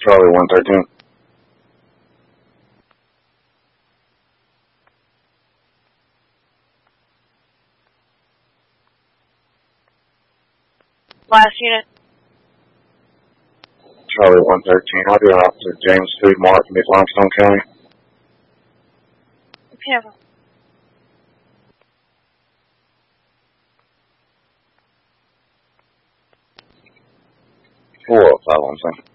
Charlie 113. Last unit. Charlie 113. I'll be Officer James Food Mark, Mid Limestone County. Okay. 405 on scene.